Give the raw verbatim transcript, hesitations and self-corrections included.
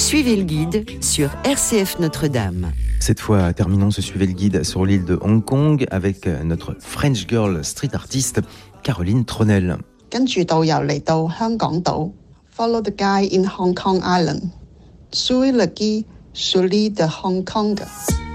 Suivez le guide sur R C F Notre-Dame. Cette fois, terminons ce Suivez le guide sur l'île de Hong Kong avec notre French Girl street artiste Caroline Tronel. 跟住導遊嚟到香港島 ，Follow the guide in Hong Kong Island, Suivez le guide sur l'île de Hong Kong.